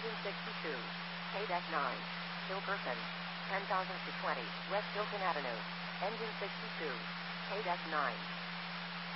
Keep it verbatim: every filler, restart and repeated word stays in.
Engine sixty-two. K-Deck nine. Kilperson. ten thousand to twenty. West Hilton Avenue. Engine sixty-two. K-Deck nine.